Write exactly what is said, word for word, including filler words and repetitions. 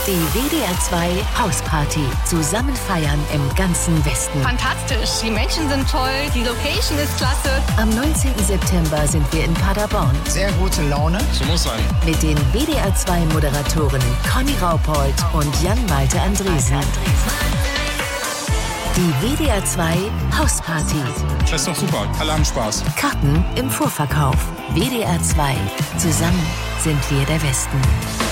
Die W D R zwei Hausparty. Zusammen feiern im ganzen Westen. Fantastisch. Die Menschen sind toll. Die Location ist klasse. Am neunzehnten September sind wir in Paderborn. Sehr gute Laune. So muss sein. Mit den W D R zwei Moderatoren Conny Raupold und Jan-Malte Andresen. Die W D R zwei Hausparty. Das ist doch super. Alle haben Spaß. Karten im Vorverkauf. W D R zwei. Zusammen sind wir der Westen.